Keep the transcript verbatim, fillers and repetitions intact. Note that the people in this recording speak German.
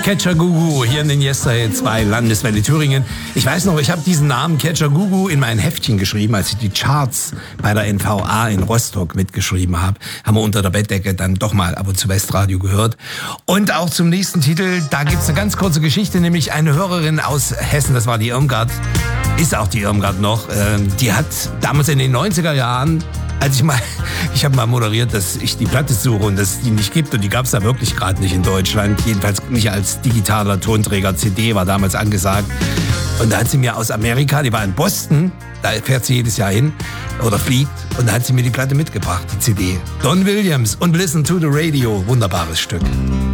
Catcher-Gugu hier in den Yesterday zwei Landeswelle Thüringen. Ich weiß noch, ich habe diesen Namen Catcher-Gugu in mein Heftchen geschrieben, als ich die Charts bei der N V A in Rostock mitgeschrieben habe. Haben wir unter der Bettdecke dann doch mal ab und zu Westradio gehört. Und auch zum nächsten Titel, da gibt's eine ganz kurze Geschichte, nämlich eine Hörerin aus Hessen, das war die Irmgard, ist auch die Irmgard noch, die hat damals in den neunziger Jahren, als ich mal, ich habe mal moderiert, dass ich die Platte suche und dass es die nicht gibt und die gab es da wirklich gerade nicht in Deutschland, jedenfalls nicht als digitaler Tonträger, C D war damals angesagt. Und da hat sie mir aus Amerika, die war in Boston, da fährt sie jedes Jahr hin oder fliegt und da hat sie mir die Platte mitgebracht, die C D. Don Williams und Listen to the Radio, wunderbares Stück.